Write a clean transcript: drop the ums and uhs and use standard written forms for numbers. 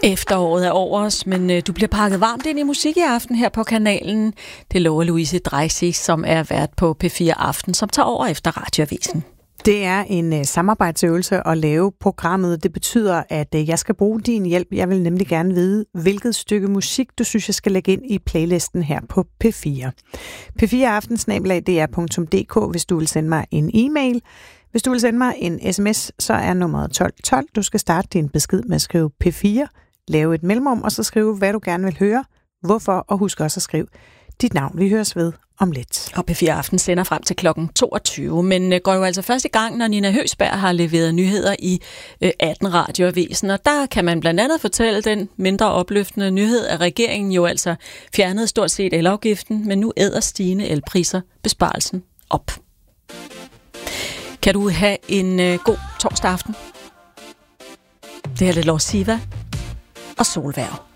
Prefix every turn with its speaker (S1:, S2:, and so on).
S1: Efteråret er over os, men du bliver pakket varmt ind i musik i aften her på kanalen. Det lover Louise Dreisig, som er vært på P4 Aften, som tager over efter Radioavisen.
S2: Det er en samarbejdsøvelse at lave programmet. Det betyder, at jeg skal bruge din hjælp. Jeg vil nemlig gerne vide, hvilket stykke musik, du synes, jeg skal lægge ind i playlisten her på P4. p4aften@dr.dk, hvis du vil sende mig en e-mail. Hvis du vil sende mig en sms, så er nummeret 1212. Du skal starte din besked med at skrive P4, lave et mellemrum, og så skrive, hvad du gerne vil høre, hvorfor, og husk også at skrive dit navn. Vi høres ved om lidt.
S1: Og P4 Aften sender frem til klokken 22, men går jo altså først i gang, når Nina Høgsberg har leveret nyheder i 18 Radioavisen, og der kan man blandt andet fortælle den mindre opløftende nyhed, at regeringen jo altså fjernede stort set elafgiften, men nu æder stigende elpriser besparelsen op. Kan du have en god torsdag aften? Det her er lidt Lord Siva og Solværv.